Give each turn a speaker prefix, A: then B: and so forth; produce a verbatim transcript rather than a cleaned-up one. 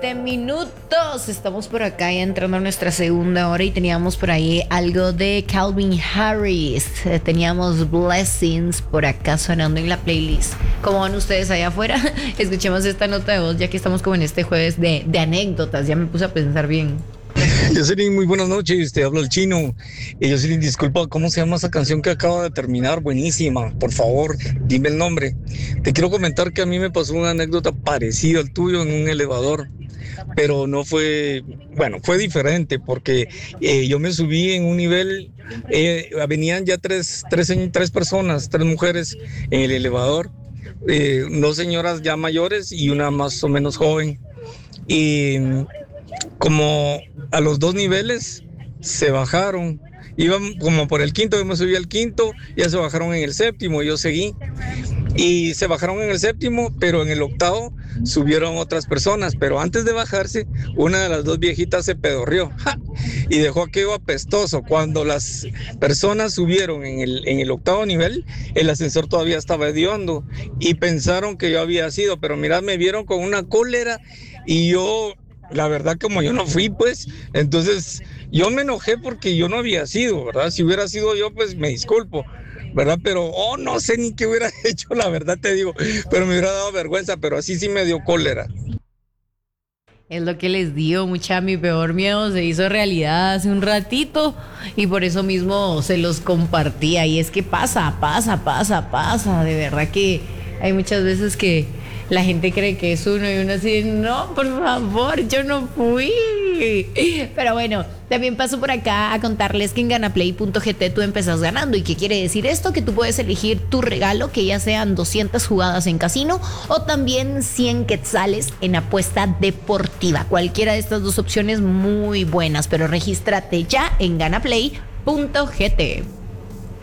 A: veinte minutos. Estamos por acá ya entrando a nuestra segunda hora y teníamos por ahí algo de Calvin Harris. Eh, teníamos Blessings por acá sonando en la playlist. ¿Cómo van ustedes allá afuera? Escuchemos esta nota de voz ya que estamos como en este jueves de, de anécdotas. Ya me puse a pensar bien.
B: Jocelyn, muy buenas noches, te habla el Chino. Eh, Jocelyn, disculpa, ¿cómo se llama esa canción que acaba de terminar? Buenísima, por favor, dime el nombre. Te quiero comentar que a mí me pasó una anécdota parecida al tuyo en un elevador, pero no fue, bueno, fue diferente porque eh, yo me subí en un nivel, eh, venían ya tres, tres, tres personas, tres mujeres en el elevador, eh, dos señoras ya mayores y una más o menos joven. Y como a los dos niveles se bajaron, iban como por el quinto, yo me subí al quinto, ya se bajaron en el séptimo, yo seguí y se bajaron en el séptimo, pero en el octavo subieron otras personas, pero antes de bajarse una de las dos viejitas se pedorrió, ¡ja!, y dejó aquello apestoso. Cuando las personas subieron en el, en el octavo nivel, el ascensor todavía estaba hediondo y pensaron que yo había sido, pero mirad, me vieron con una cólera y yo, la verdad, como yo no fui, pues, entonces yo me enojé porque yo no había sido, ¿verdad? Si hubiera sido yo, pues me disculpo, ¿verdad? Pero, oh, no sé ni qué hubiera hecho, la verdad te digo, pero me hubiera dado vergüenza, pero así sí me dio cólera.
A: Es lo que les digo, mucha, mi peor miedo se hizo realidad hace un ratito y por eso mismo se los compartía. Y es que pasa, pasa, pasa, pasa. De verdad que hay muchas veces que la gente cree que es uno y uno así, no, por favor, yo no fui. Pero bueno, también paso por acá a contarles que en ganaplay punto gt tú empezás ganando. ¿Y qué quiere decir esto? Que tú puedes elegir tu regalo, que ya sean doscientas jugadas en casino o también cien quetzales en apuesta deportiva. Cualquiera de estas dos opciones muy buenas, pero regístrate ya en ganaplay punto gt.